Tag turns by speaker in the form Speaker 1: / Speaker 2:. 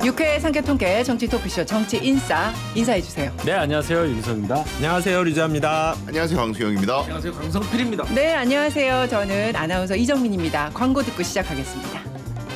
Speaker 1: 6회 상계통계 정치 토크쇼 정치인싸 인사해 주세요.
Speaker 2: 네, 안녕하세요. 윤성입니다.
Speaker 3: 안녕하세요, 류자입니다.
Speaker 4: 안녕하세요, 황수영입니다.
Speaker 2: 안녕하세요. 강성필입니다.
Speaker 1: 네, 안녕하세요. 저는 아나운서 이정민입니다. 광고 듣고 시작하겠습니다.